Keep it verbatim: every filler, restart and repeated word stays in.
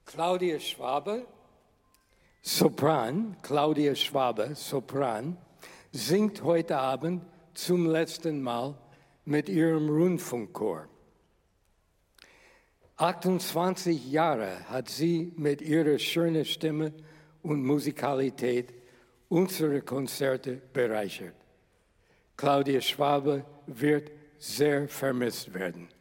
Claudia Schwabe, Sopran, Claudia Schwabe, Sopran, singt heute Abend zum letzten Mal mit ihrem Rundfunkchor. achtundzwanzig Jahre hat sie mit ihrer schönen Stimme und Musikalität unsere Konzerte bereichert. Claudia Schwabe wird sehr vermisst werden.